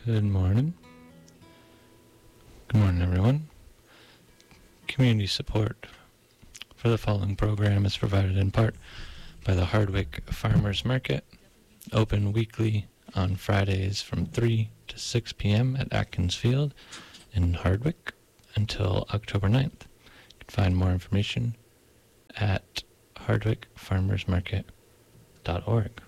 Good morning. Good morning, everyone. Community support for the following program is provided in part by the Hardwick Farmers Market, open weekly on Fridays from 3 to 6 p.m. at Atkins Field in Hardwick until October 9th. You can find more information at hardwickfarmersmarket.org.